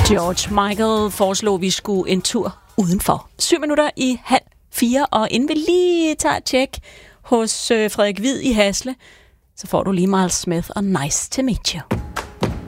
George Michael foreslog, at vi skulle en tur udenfor. 3:07, og inden vi lige tager et tjek hos Frederik Hvid i Hasle, så får du lige Miles Smith og Nice to Meet You.